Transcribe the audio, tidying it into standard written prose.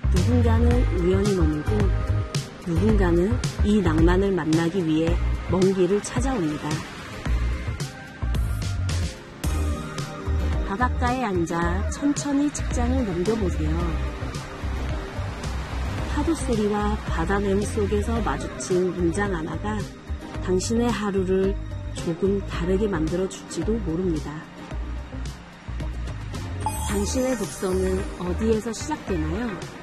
누군가는 우연히 머물고 누군가는 이 낭만을 만나기 위해 먼 길을 찾아옵니다. 바닷가에 앉아 천천히 책장을 넘겨보세요. 파도 소리와 바다 내음 속에서 마주친 문장 하나가 당신의 하루를 조금 다르게 만들어줄지도 모릅니다. 당신의 독서는 어디에서 시작되나요?